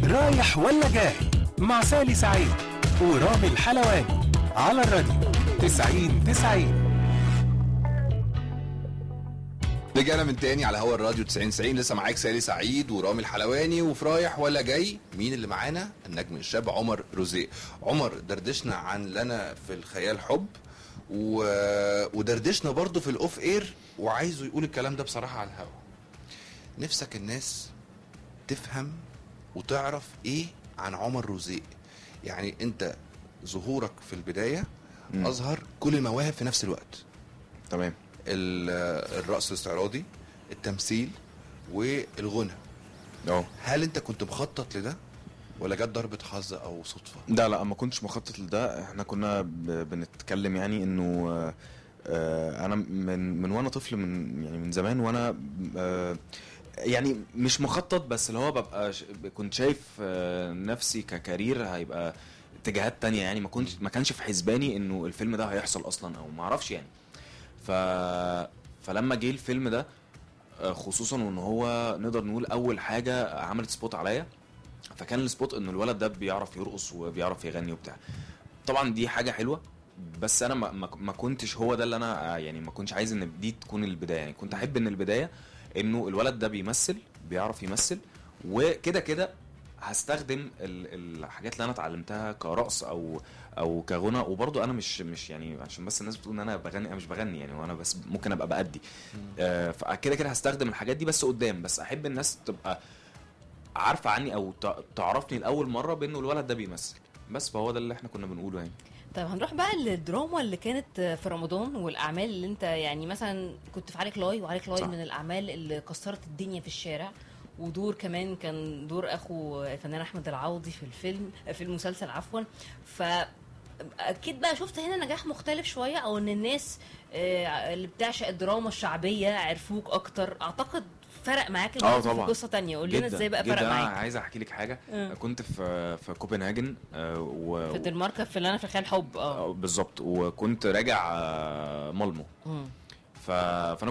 رايح ولا جاي مع سالي سعيد ورامي الحلواني على الراديو 90-90. رجعنا من تاني على هوا الراديو 90-90. لسه معاك سالي سعيد ورامي الحلواني وفي رايح ولا جاي. مين اللي معانا؟ النجم الشاب عمر روزيه. عمر، دردشنا عن لنا في الخيال حب ودردشنا برضو في الاوف اير، وعايزه يقول الكلام ده بصراحة على الهوا. نفسك الناس تفهم وتعرف ايه عن عمر روزيه. يعني انت ظهورك في البداية اظهر كل المواهب في نفس الوقت. تمام. الرقص الاستعراضي، التمثيل، والغنى. هل انت كنت مخطط لده ولا جت ضربة حظ او صدفة؟ لا ما كنتش مخطط لده. احنا كنا بنتكلم يعني انه انا من وانا طفل، من زمان وانا يعني مش مخطط، بس اللي هو ببقى كنت شايف نفسي ككارير هيبقى اتجاهات تانية. يعني ما كانش في حسباني انه الفيلم ده هيحصل اصلا، او ما اعرفش يعني. فلما جه الفيلم ده، خصوصا وان هو نقدر نقول اول حاجة عملت سبوت عليا، فكان السبوت انه الولد ده بيعرف يرقص وبيعرف يغني وبتاع. طبعا دي حاجة حلوة، بس انا ما كنتش هو ده اللي انا يعني ما كنتش عايز ان دي تكون البداية. يعني كنت احب ان البداية انه الولد ده بيعرف يمثل، وكده كده هستخدم الحاجات اللي انا اتعلمتها كرقص او كغنى. وبرضو انا مش يعني عشان بس الناس بتقول ان انا بغني، انا مش بغني يعني، وانا بس ممكن ابقى بأدي. فكده كده هستخدم الحاجات دي بس قدام. بس احب الناس تبقى عارفه عني او تعرفني لاول مره بانه الولد ده بيمثل بس. فهو ده اللي احنا كنا بنقوله يعني. طيب هنروح بقى للدراما اللي كانت في رمضان، والاعمال اللي انت يعني مثلا كنت في عليك لاي، وعليك لاي من الاعمال اللي كسرت الدنيا في الشارع، ودور كمان كان دور اخو الفنان احمد العوضي في المسلسل عفوا. فاكيد بقى شفت هنا نجاح مختلف شويه، او ان الناس اللي بتعشق الدراما الشعبيه عرفوك اكتر. اعتقد فرق معاك طبعا في قصه تانية. قول لنا ازاي بقى فرق معاك. انا عايز احكي لك حاجه. كنت في كوبنهاجن في الدنمارك، في اللي انا في خيال حب بالظبط. وكنت راجع مالمو. فانا